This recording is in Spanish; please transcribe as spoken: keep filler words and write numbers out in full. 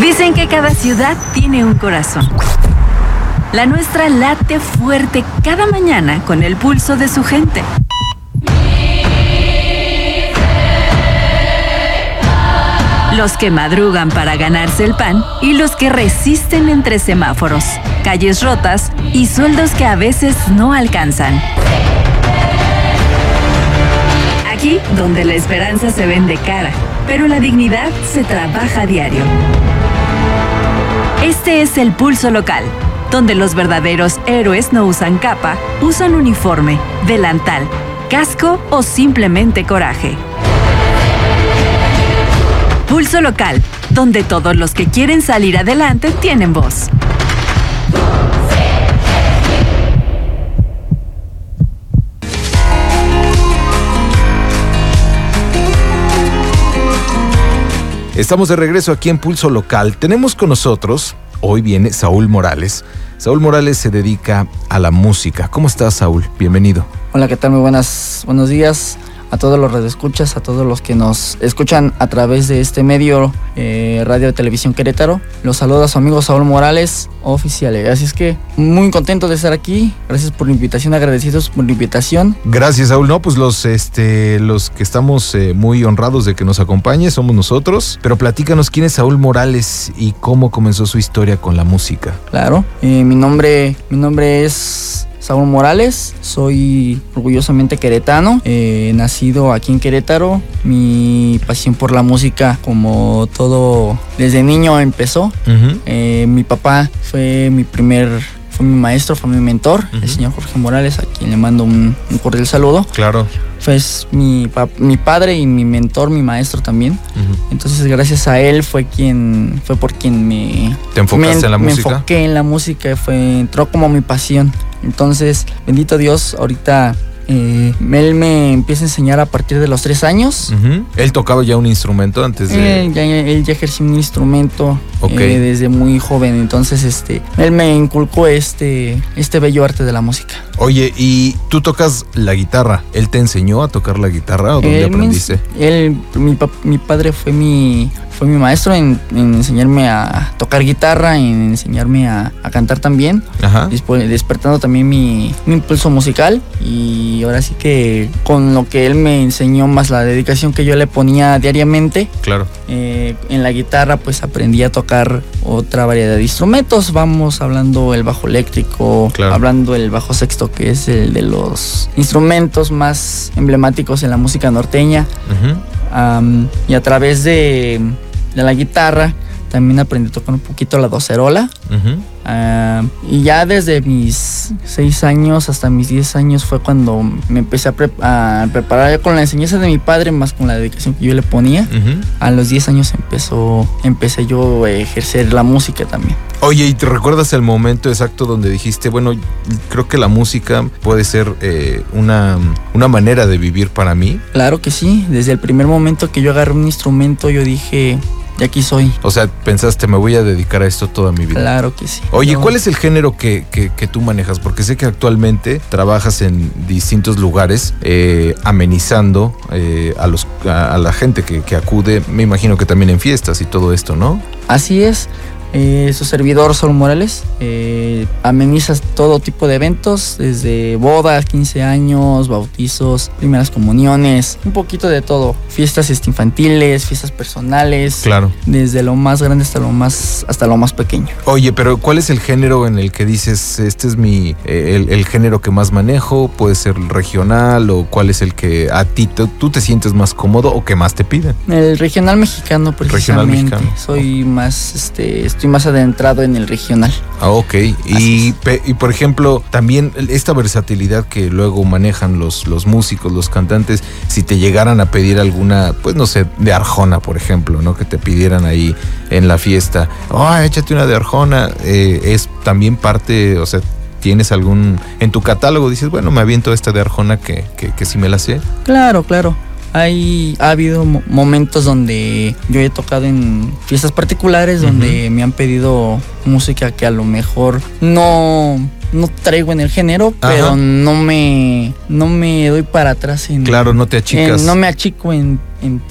Dicen que cada ciudad tiene un corazón. La nuestra late fuerte cada mañana con el pulso de su gente. Los que madrugan para ganarse el pan y los que resisten entre semáforos, calles rotas y sueldos que a veces no alcanzan. Aquí, donde la esperanza se vende cara, pero la dignidad se trabaja a diario. Este es el Pulso Local, donde los verdaderos héroes no usan capa, usan uniforme, delantal, casco o simplemente coraje. Pulso Local, donde todos los que quieren salir adelante tienen voz. Estamos de regreso aquí en Pulso Local. Tenemos con nosotros, hoy viene Saúl Morales. Saúl Morales se dedica a la música. ¿Cómo estás, Saúl? Bienvenido. Hola, ¿qué tal? Muy buenas, buenos días a todos los radioescuchas, a todos los que nos escuchan a través de este medio, eh, Radio de Televisión Querétaro. Los saluda su amigo Saúl Morales, oficial. Así es que muy contento de estar aquí. Gracias por la invitación, agradecidos por la invitación. Gracias, Saúl. No, pues los, este, los que estamos eh, muy honrados de que nos acompañe somos nosotros. Pero platícanos, ¿quién es Saúl Morales y cómo comenzó su historia con la música? Claro, eh, mi nombre, mi nombre es Saúl Morales, soy orgullosamente queretano, eh, nacido aquí en Querétaro. Mi pasión por la música, como todo, desde niño empezó. Uh-huh. Eh, mi papá fue mi primer, fue mi maestro, fue mi mentor, uh-huh. el señor Jorge Morales, a quien le mando un, un cordial saludo. Claro. Fue mi, mi padre y mi mentor, mi maestro también. Uh-huh. Entonces, gracias a él fue quien, fue por quien me... ¿Te enfocaste me, en la me música? Me enfoqué en la música, fue, entró como mi pasión. Entonces, bendito Dios, ahorita eh, él me empieza a enseñar a partir de los tres años. Uh-huh. ¿Él tocaba ya un instrumento antes de...? Él ya, él ya ejerció un instrumento okay. eh, desde muy joven. Entonces, este, él me inculcó este, este bello arte de la música. Oye, ¿y tú tocas la guitarra? ¿Él te enseñó a tocar la guitarra o dónde él aprendiste? Me, él, mi, mi padre fue mi... Fue mi maestro en, en enseñarme a tocar guitarra, en enseñarme a, a cantar también. Ajá. Después, despertando también mi, mi impulso musical. Y ahora sí que con lo que él me enseñó, más la dedicación que yo le ponía diariamente. Claro. Eh, en la guitarra pues aprendí a tocar otra variedad de instrumentos. Vamos hablando el bajo eléctrico, claro. hablando el bajo sexto, que es el de los instrumentos más emblemáticos en la música norteña. Uh-huh. Um, y a través de, de la guitarra también aprendí a tocar un poquito la docerola. Uh-huh. Uh, y ya desde mis seis años hasta mis diez años fue cuando me empecé a, pre- a preparar ya con la enseñanza de mi padre, más con la dedicación que yo le ponía. Uh-huh. A los diez años empezó, empecé yo a ejercer la música también. Oye, ¿y te recuerdas el momento exacto donde dijiste, bueno, creo que la música puede ser eh, una, una manera de vivir para mí? Claro que sí. Desde el primer momento que yo agarré un instrumento, yo dije... Y aquí soy. O sea, pensaste, me voy a dedicar a esto toda mi vida. Claro que sí. Oye, ¿cuál es el género que, que, que tú manejas? Porque sé que actualmente trabajas en distintos lugares, eh, amenizando eh, a, los, a, a la gente que, que acude, me imagino que también en fiestas y todo esto, ¿no? Así es. Eh, su servidor, Saúl Morales, eh, ameniza todo tipo de eventos, desde bodas, quince años, bautizos, primeras comuniones, un poquito de todo. Fiestas infantiles, fiestas personales. Claro. Desde lo más grande hasta lo más, hasta lo más pequeño. Oye, pero ¿cuál es el género en el que dices, este es mi, eh, el, el género que más manejo? ¿Puede ser regional o cuál es el que a ti te, tú te sientes más cómodo o que más te piden? El regional mexicano, precisamente. Regional mexicano. Soy más, este, estoy más adentrado en el regional. Ah, ok. Y, pe, y por ejemplo, también esta versatilidad que luego manejan los, los músicos, los cantantes, si te llegaran a pedir alguna, pues no sé, de Arjona, por ejemplo, ¿no? Que te pidieran ahí en la fiesta, oh, échate una de Arjona, eh, es también parte, o sea, ¿tienes algún, en tu catálogo dices, bueno, me aviento esta de Arjona que, que, que sí me la sé? Claro, claro. Hay, ha habido momentos donde yo he tocado en fiestas particulares, uh-huh. donde me han pedido música que a lo mejor no, no traigo en el género, ajá. pero no me, no me doy para atrás en... Claro, no te achicas. En, no me achico en, en